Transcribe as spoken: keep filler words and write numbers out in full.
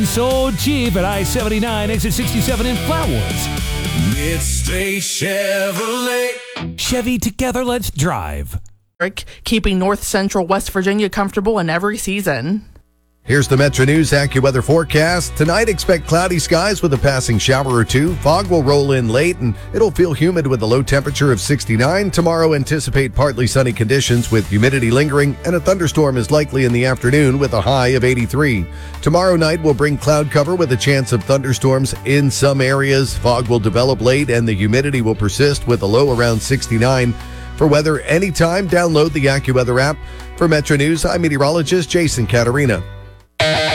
So cheap at I seventy-nine, exit sixty-seven in Flatwoods. Midstay Chevrolet. Chevy, together, let's drive. Keeping north central West Virginia comfortable in every season. Here's the Metro News AccuWeather forecast. Tonight, expect cloudy skies with a passing shower or two. Fog will roll in late, and it'll feel humid with a low temperature of sixty-nine. Tomorrow, anticipate partly sunny conditions with humidity lingering, and a thunderstorm is likely in the afternoon with a high of eighty-three. Tomorrow night will bring cloud cover with a chance of thunderstorms in some areas. Fog will develop late, and the humidity will persist with a low around sixty-nine. For weather anytime, download the AccuWeather app. For Metro News, I'm meteorologist Jason Caterina.